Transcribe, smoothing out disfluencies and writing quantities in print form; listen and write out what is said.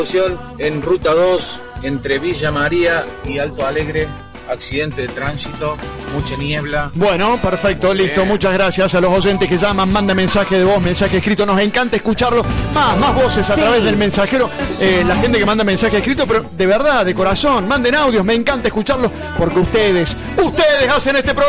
En Ruta 2, entre Villa María y Alto Alegre, accidente de tránsito, mucha niebla. Bueno, perfecto, listo. Muchas gracias a los oyentes que llaman, manda mensaje de voz, mensaje escrito. Nos encanta escucharlo. Más voces a través del mensajero. La gente que manda mensaje escrito, pero de verdad, de corazón, manden audios. Me encanta escucharlos porque ustedes hacen este programa.